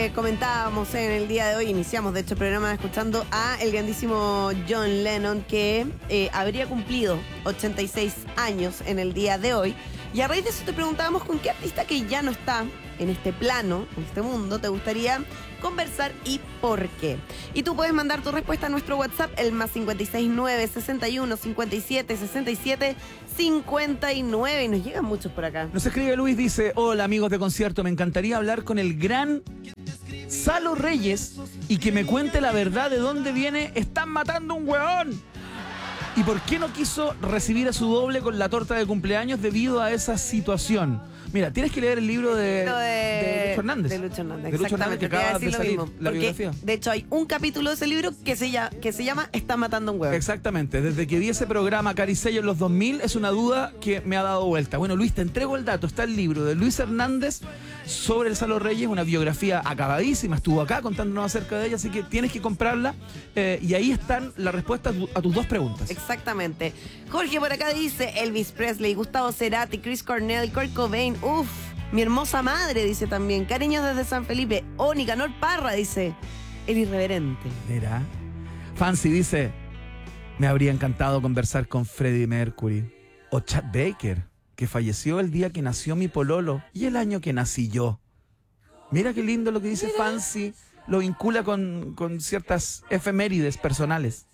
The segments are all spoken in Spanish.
comentábamos en el día de hoy, iniciamos de hecho el programa escuchando a el grandísimo John Lennon, que habría cumplido 86 años en el día de hoy. Y a raíz de eso te preguntábamos con qué artista que ya no está en este plano, en este mundo, te gustaría conversar y por qué. Y tú puedes mandar tu respuesta a nuestro WhatsApp, el más 569 61 57 67 59. Y nos llegan muchos por acá. Nos escribe Luis, dice: hola amigos de concierto, me encantaría hablar con el gran Salo Reyes y que me cuente la verdad de dónde viene "están matando un hueón" y por qué no quiso recibir a su doble con la torta de cumpleaños debido a esa situación. Mira, tienes que leer el libro de Lucho Hernández. De Lucho Hernández, de Lucho Hernández, exactamente. que acaba de salir la Porque, biografía. de hecho, hay un capítulo de ese libro que se llama Está matando un huevo. Exactamente. Desde que vi ese programa Caricello en los 2000, es una duda que me ha dado vuelta. Bueno, Luis, te entrego el dato. Está el libro de Luis Hernández sobre el Salo Reyes, una biografía acabadísima. Estuvo acá contándonos acerca de ella, así que tienes que comprarla. Y ahí están las respuestas a tus dos preguntas. Exactamente. Jorge por acá dice Elvis Presley, Gustavo Cerati, Chris Cornell, Kurt Cobain. Uf, mi hermosa madre, dice también. Cariños desde San Felipe. Oh, Nicanor Parra, dice. El irreverente. Mira. Fancy dice: me habría encantado conversar con Freddie Mercury o Chet Baker, que falleció el día que nació mi pololo y el año que nací yo. Mira qué lindo lo que dice Fancy. Lo vincula con ciertas efemérides personales.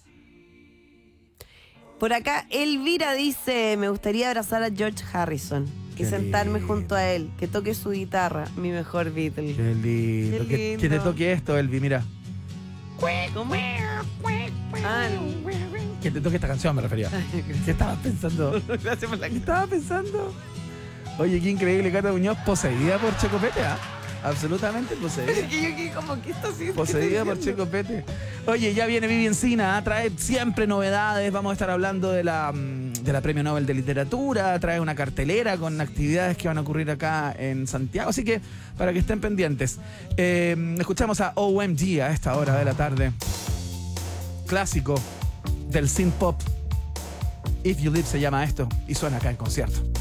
Por acá, Elvira dice, me gustaría abrazar a George Harrison y sentarme junto a él, que toque su guitarra, mi mejor Beatle. Qué lindo. Qué lindo. Que te toque esto, Elvi, mira. ¿Cómo? Que te toque esta canción, me refería. ¿Qué estabas pensando? Gracias por la ¿Qué estabas pensando? Oye, qué increíble, Cata Muñoz, poseída por Checopete, ¿ah? Absolutamente poseída. Es que yo aquí como que está así. Poseída por Checopete. Oye, ya viene Vivi Encina, trae siempre novedades. Vamos a estar hablando de la Premio Nobel de Literatura. Trae una cartelera con actividades que van a ocurrir acá en Santiago. Así que para que estén pendientes. Escuchamos a OMG a esta hora de la tarde. Clásico del synth pop. If You Live se llama esto y suena acá en concierto.